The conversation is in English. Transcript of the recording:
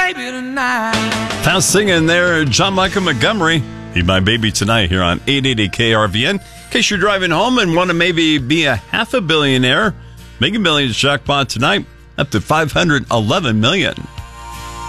baby tonight. Fast singing there, John Michael Montgomery. Be My Baby Tonight here on 880 KRVN. In case you're driving home and want to maybe be a half a billionaire, Mega Millions jackpot tonight up to $511 million.